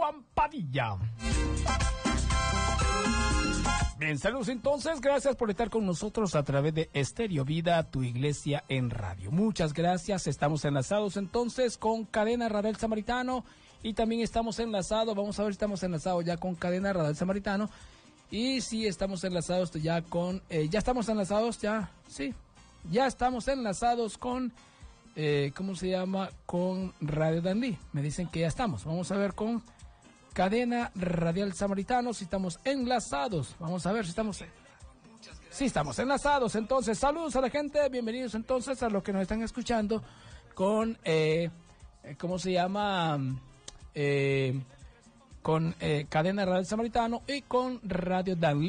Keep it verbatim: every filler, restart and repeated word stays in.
Juan Padilla. Bien, saludos entonces, gracias por estar con nosotros a través de Estéreo Vida, tu iglesia en radio. Muchas gracias, estamos enlazados entonces con Cadena Radial Samaritano y también estamos enlazados, vamos a ver si estamos enlazados ya con Cadena Radial Samaritano y sí estamos enlazados ya con, eh, ya estamos enlazados ya, sí, ya estamos enlazados con, eh, ¿cómo se llama? Con Radio Danlí, me dicen que ya estamos, vamos a ver con Cadena Radial Samaritano, si estamos enlazados. Vamos a ver si estamos... Sí, estamos enlazados. Entonces, saludos a la gente. Bienvenidos entonces a los que nos están escuchando con... Eh, ¿Cómo se llama? Eh, con eh, Cadena Radial Samaritano y con Radio Danlí.